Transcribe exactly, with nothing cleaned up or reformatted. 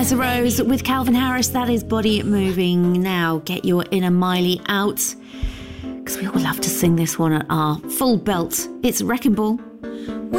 Liza Rose with Calvin Harris. That is Body Moving. Now get your inner Miley out, because we all love to sing this one at our full belt. It's Wrecking Ball.